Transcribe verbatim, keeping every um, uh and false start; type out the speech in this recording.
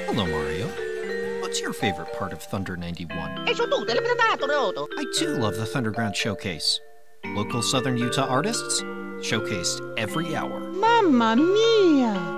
Hello, Mario. What's your favorite part of Thunder ninety-one? E su tutte le patate roto. I too love the Thunderground Showcase. Local Southern Utah artists showcased every hour. Mamma mia!